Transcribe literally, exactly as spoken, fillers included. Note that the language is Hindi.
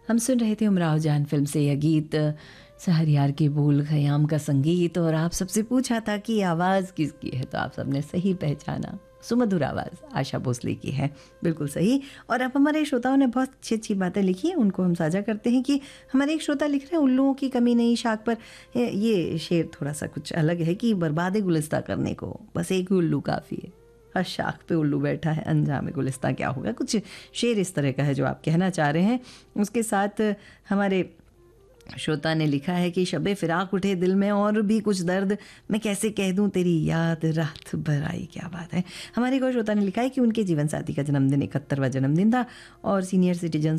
हम सुन रहे थे उमराव जान फिल्म से यह गीत, शहरयार के बोल, खयाम का संगीत। और आप सबसे पूछा था कि आवाज़ किसकी है, तो आप सबने सही पहचाना, सुमधुर आवाज़ आशा भोसले की है, बिल्कुल सही। और अब हमारे श्रोताओं ने बहुत अच्छी अच्छी बातें लिखी हैं, उनको हम साझा करते हैं कि हमारे एक श्रोता लिख रहे हैं, उल्लुओं की कमी नहीं शाख पर। ये शेर थोड़ा सा कुछ अलग है कि बर्बाद गुलिस्ता करने को बस एक ही उल्लू काफ़ी है, हर शाख पे उल्लू बैठा है, अंजाम गुलिस्ता क्या होगा। कुछ शेर इस तरह का है जो आप कहना चाह रहे हैं। उसके साथ हमारे श्रोता ने लिखा है कि शबे फिराक उठे दिल में और भी कुछ दर्द, मैं कैसे कह दूं तेरी याद रात भर आई। क्या बात है। हमारे को श्रोता ने लिखा है कि उनके जीवन साथी का जन्मदिन इकहत्तरवां जन्मदिन था और सीनियर सिटीजन